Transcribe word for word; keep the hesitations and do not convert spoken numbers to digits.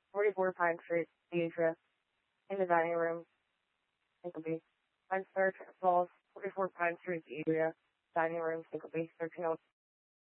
forty-four Pine Street, the address, in the dining room, Hinckley. I'm search falls, forty-four Pine Street, the area, dining room, Hinckley, thirteen oh